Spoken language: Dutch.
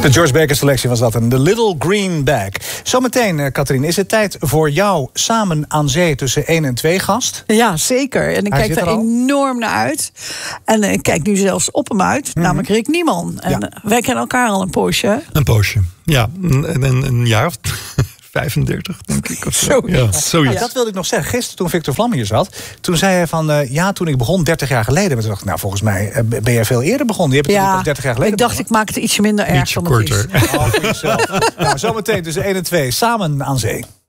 De George Baker selectie was dat, en The Little Green Bag. Zometeen, Catherine, is het tijd voor jou Samen aan Zee tussen 1 en 2 gast? Ja, zeker. En ik kijk daar enorm naar uit. En ik kijk nu zelfs op hem uit, namelijk Rick Nieman. En wij kennen elkaar al een poosje. Een poosje, ja. Een jaar of 35, denk ik. Of zo. Ja, zoiets. Ja, dat wilde ik nog zeggen. Gisteren, toen Victor Vlam hier zat, toen zei hij van, toen ik begon 30 jaar geleden. Maar toen dacht ik, nou, volgens mij ben je veel eerder begonnen. Je hebt het ook 30 jaar geleden ik dacht, ik maak het ietsje minder erg dan het is. Oh, voor jezelf. Nou, zometeen tussen 1 en 2, Samen aan Zee.